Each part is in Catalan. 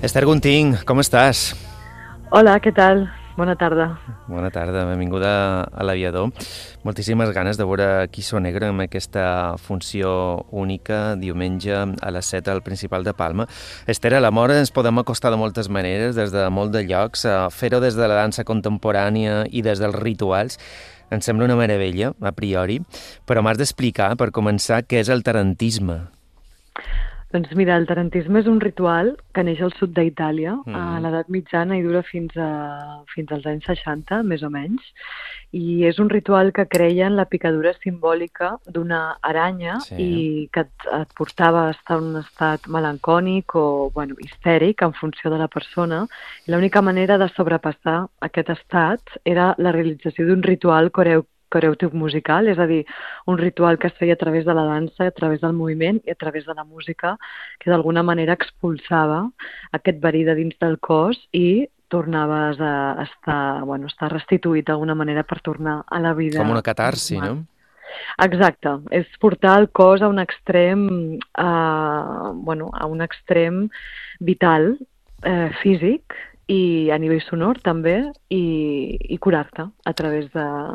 Esther Gunting, com estàs? Hola, què tal? Bona tarda. Bona tarda, benvinguda a l'Aviador. Moltíssimes ganes de veure Quiso Negro amb aquesta funció única diumenge a les 7 al Principal de Palma. Esther, a l'amor ens podem acostar de moltes maneres, des de molt de llocs, fer-ho des de la dansa contemporània i des dels rituals. Em sembla una meravella, a priori, però m'has d'explicar, per començar, què és el tarantisme. Doncs mira, el tarantisme és un ritual que neix al sud d'Itàlia, a l'edat mitjana i dura fins als anys 60, més o menys, i és un ritual que creia en la picadura simbòlica d'una aranya i que et portava a estar en un estat melancònic o histèric en funció de la persona, i l'única manera de sobrepassar aquest estat era la realització d'un ritual corèutic musical, és a dir, un ritual que es feia a través de la dansa, a través del moviment i a través de la música, que d'alguna manera expulsava aquest verí de dins del cos i tornaves a estar restituït d'alguna manera per tornar a la vida. Com una catarsi, no? Exacte, és portar el cos a un extrem, a un extrem vital, físic, i a nivell sonor també, i curar-te a través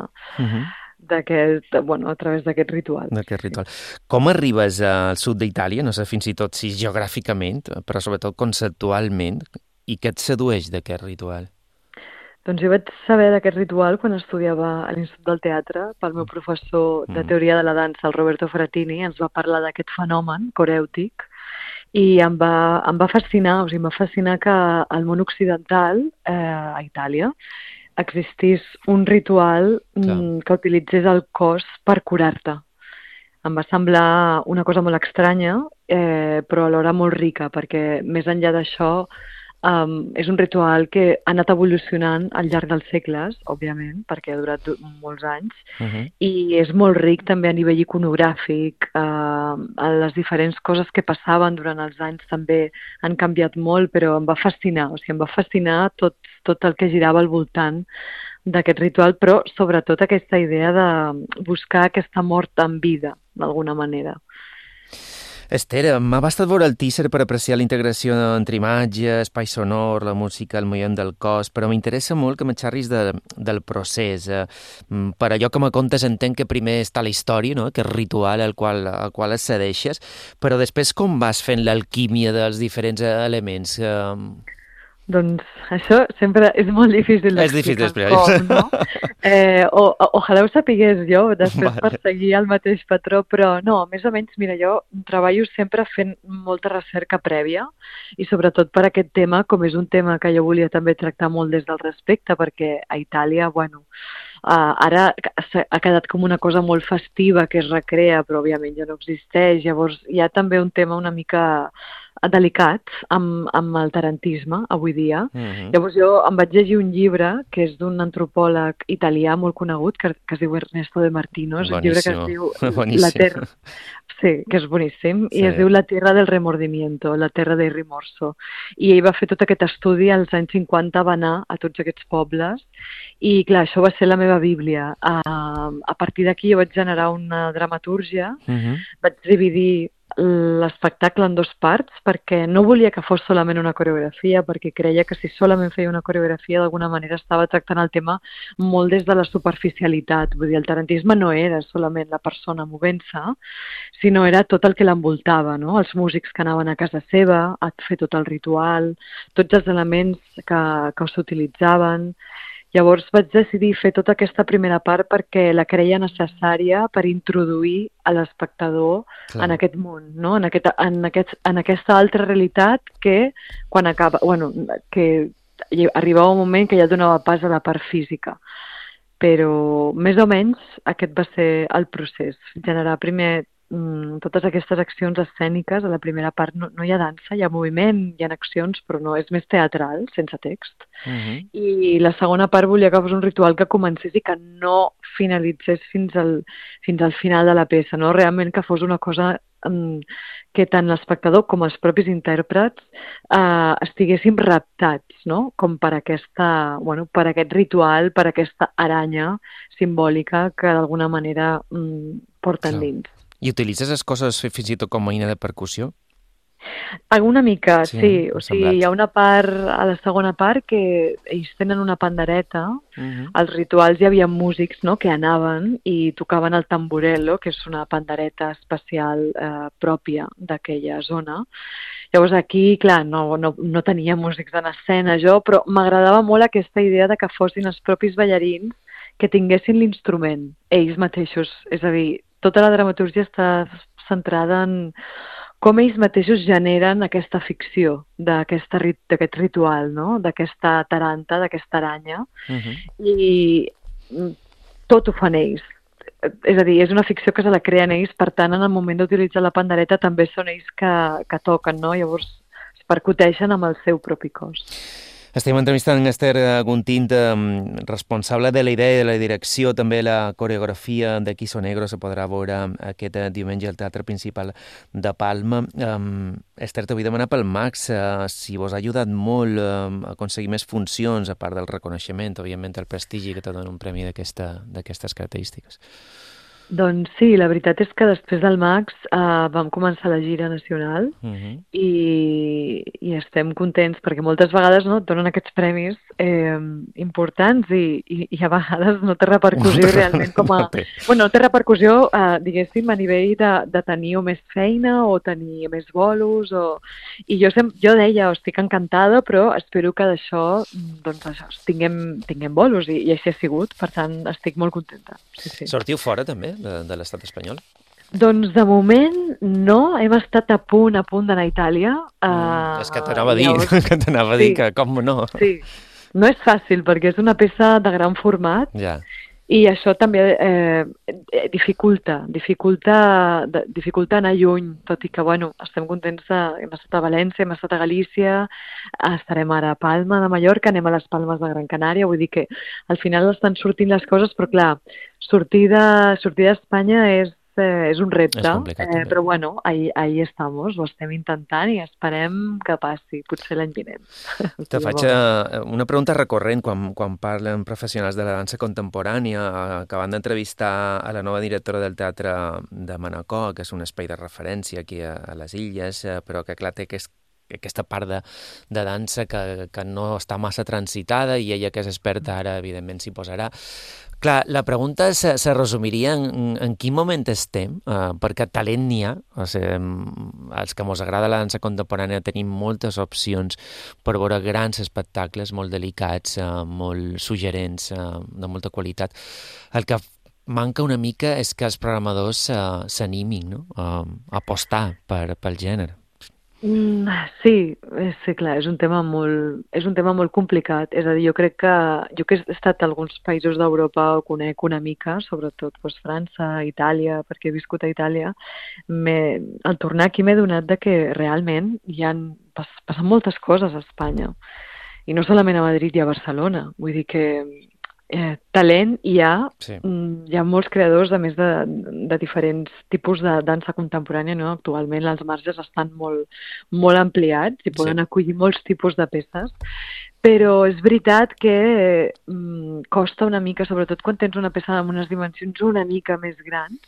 d'aquest ritual. D'aquest ritual. Com arribes al sud d'Itàlia, no sé fins i tot si geogràficament, però sobretot conceptualment, i què et sedueix d'aquest ritual? Doncs jo vaig saber d'aquest ritual quan estudiava a l'Institut del Teatre pel meu professor de teoria de la dansa, el Roberto Fratini, ens va parlar d'aquest fenomen corèutic, i em va fascinar, em va fascinar que al món occidental, a Itàlia, existís un ritual que utilitzés el cos per curar-te. Em va semblar una cosa molt estranya, però alhora molt rica, perquè més enllà d'això és un ritual que ha anat evolucionant al llarg dels segles, òbviament, perquè ha durat molts anys, i és molt ric també a nivell iconogràfic. Les diferents coses que passaven durant els anys també han canviat molt, però em va fascinar, em va fascinar tot el que girava al voltant d'aquest ritual, però sobretot aquesta idea de buscar aquesta mort en vida, d'alguna manera. Esther, m'ha bastat veure el teaser per apreciar la integració entre imatge, espai sonor, la música, el moviment del cos, però m'interessa molt que me xerris del procés. Per allò que me contes entenc que primer està la història, no? Aquest ritual al qual accedeixes, però després com vas fent l'alquímia dels diferents elements? Doncs això sempre és molt difícil d'explicar. És difícil d'explicar. Com, no? Ojalà ho sapigués jo, després per seguir el mateix patró, però no, més o menys, mira, jo treballo sempre fent molta recerca prèvia i sobretot per aquest tema, com és un tema que jo volia també tractar molt des del respecte, perquè a Itàlia, ara ha quedat com una cosa molt festiva que es recrea, però òbviament ja no existeix, llavors hi ha també un tema una mica delicat amb el tarantisme avui dia. Llavors jo em vaig llegir un llibre que és d'un antropòleg italià molt conegut que es diu Ernesto De Martino, és un llibre que es diu La Terra, sí, que és boníssim, i es diu La Tierra del Remordimiento, La Terra del Rimorso, i ell va fer tot aquest estudi als anys 50, va anar a tots aquests pobles i clar, això va ser la meva bíblia. A partir d'aquí jo vaig generar una dramatúrgia, vaig dividir l'espectacle en 2 parts perquè no volia que fos solament una coreografia, perquè creia que si solament feia una coreografia d'alguna manera estava tractant el tema molt des de la superficialitat. Vull dir, el tarantisme no era solament la persona movent-se, sinó era tot el que l'envoltava, no? Els músics que anaven a casa seva a fer tot el ritual, tots els elements que s'utilitzaven. Llavors vaig decidir fer tota aquesta primera part perquè la creia necessària per introduir a l'espectador en aquest món, no? en aquesta altra realitat que quan acaba, que arribava un moment que ja donava pas a la part física. Però més o menys aquest va ser el procés, generar primer totes aquestes accions escèniques. A la primera part no hi ha dansa, hi ha moviment, hi ha accions, però no, és més teatral, sense text. I la segona part volia que fos un ritual que comencés i que no finalitzés fins al final de la peça, no? Realment que fos una cosa que tant l'espectador com els propis intèrprets estiguéssim raptats, no? Com per per aquest ritual, per aquesta aranya simbòlica que d'alguna manera porten dins. I utilitzes les coses fins i tot com a eina de percussió? Alguna mica, sí. O sigui, semblat. hi ha una part, a la segona part, que ells tenen una pandereta. Als rituals hi havia músics, no?, que anaven i tocaven el tamborello, que és una pandereta especial pròpia d'aquella zona. Llavors aquí, clar, no tenia músics en escena jo, però m'agradava molt aquesta idea de que fossin els propis ballarins que tinguessin l'instrument, ells mateixos. És a dir, tota la dramaturgia està centrada en com ells mateixos generen aquesta ficció d'aquest ritual, no?, d'aquesta taranta, d'aquesta aranya, i tot ho fan ells. És a dir, és una ficció que se la creen ells, per tant, en el moment d'utilitzar la pandereta també són ells que toquen, no? Llavors es percuteixen amb el seu propi cos. Estem entrevistant Esther Guntín, responsable de la idea i de la direcció, també la coreografia de Quiso Negro se podrà veure aquest diumenge al Teatre Principal de Palma. Esther, t'ho vull demanar pel Max, si vos ha ajudat molt a aconseguir més funcions, a part del reconeixement, òbviament el prestigi que te dona un premi d'aquestes característiques. Doncs sí, la veritat és que després del Max vam començar la gira nacional i estem contents perquè moltes vegades et donen aquests premis importants i a vegades no té repercussió realment com a... Bueno, no té repercussió, diguéssim, a nivell de tenir o més feina o tenir més bolos i jo deia, estic encantada, però espero que d'això tinguem bolos i així ha sigut, per tant estic molt contenta. Sí. Sortiu fora també de l'estat espanyol? Doncs de moment no, hem estat a punt d'anar a Itàlia. És que t'anava a dir que com no. Sí, no és fàcil perquè és una peça de gran format i això també dificulta anar lluny, tot i que, bueno, estem contents hem estat a València, hem estat a Galícia, estarem ara a Palma de Mallorca, anem a les Palmes de Gran Canària, vull dir que al final estan sortint les coses, però clar, sortir d'Espanya és un repte, però bueno, ahí estamos, ho estem intentant i esperem que passi, potser l'any vinent. Te faig una pregunta recurrent quan parlen professionals de la dansa contemporània, acabant d'entrevistar a la nova directora del Teatre de Manacor, que és un espai de referència aquí a les Illes, però que clar té aquesta part de dansa que no està massa transitada i ella que és experta ara evidentment s'hi posarà. Clar, la pregunta se resumiria en quin moment estem, perquè talent n'hi ha, o sigui, els que ens agrada la dansa contemporània tenim moltes opcions per veure grans espectacles molt delicats, molt suggerents, de molta qualitat. El que manca una mica és que els programadors s'animin, no?, a apostar pel gènere. Sí, clar, és un tema molt complicat. És a dir, jo crec que he estat a alguns països d'Europa, ho conec una mica, sobretot França, Itàlia, perquè he viscut a Itàlia. Al tornar aquí m'he adonat que realment passen moltes coses a Espanya. I no solament a Madrid i a Barcelona. Vull dir que talent hi ha, hi ha molts creadors a més de diferents tipus de dansa contemporània, no? Actualment els marges estan molt ampliats i poden acollir molts tipus de peces, però és veritat que costa una mica, sobretot quan tens una peça amb unes dimensions una mica més grans,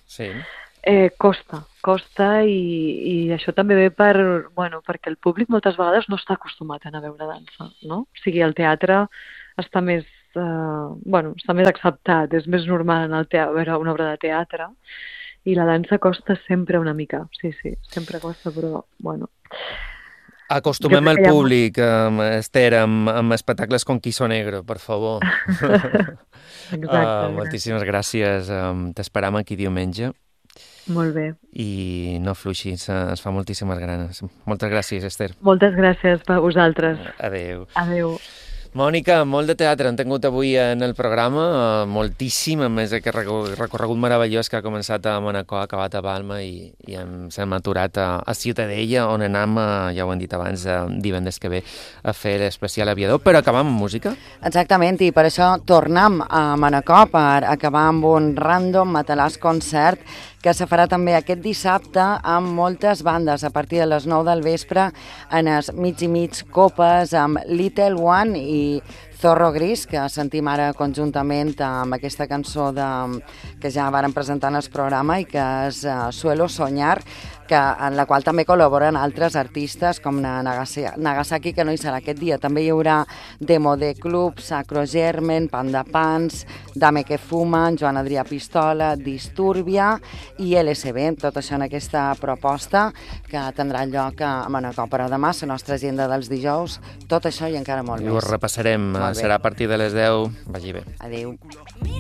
costa i això també ve perquè el públic moltes vegades no està acostumat a anar a veure dansa, no? O sigui, el teatre està més està més acceptat, és més normal anar a veure una obra de teatre i la dansa costa sempre una mica, sí, sempre costa, però bueno. Acostumem el públic, Esther, amb espectacles com Quiso Negro, per favor. Exacte. Moltíssimes gràcies, t'esperam aquí diumenge. Molt bé. I no fluixis, ens fa moltíssimes ganes. Moltes gràcies, Esther. Moltes gràcies per vosaltres. Adéu. Adéu. Mònica, molt de teatre han tingut avui en el programa, moltíssim, a més d'aquest recorregut meravellós que ha començat a Manacor, ha acabat a Palma i ens hem aturat a Ciutadella, on anem, ja ho hem dit abans, divendres que ve a fer l'especial aviador, però acabam amb música. Exactament, i per això tornem a Manacor per acabar amb un random matalàs concert que se farà també aquest dissabte amb moltes bandes a partir de les 9 del vespre en els mig i mig copes amb Little One i Zorro Gris, que sentim ara conjuntament amb aquesta cançó que ja varen presentar en el programa i que és Suelo Soñar, en la qual també col·laboren altres artistes com Nagasaki, que no hi serà aquest dia. També hi haurà Demo de Club, Sacro Germen, Panda Pans, Dame que Fuman, Joan Adrià Pistola, Disturbia i LSB. Tot això en aquesta proposta que tindrà lloc a Manacor. Però demà, la nostra agenda dels dijous, tot això i encara molt més. Ho repassarem. Serà a partir de les 10. Vagi bé. Adéu.